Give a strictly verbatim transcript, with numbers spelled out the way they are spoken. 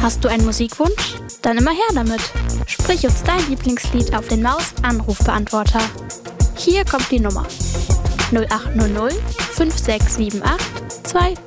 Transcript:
Hast du einen Musikwunsch? Dann immer her damit. Sprich uns dein Lieblingslied auf den Maus-Anrufbeantworter. Hier kommt die Nummer null acht null null fünf sechs sieben acht zwei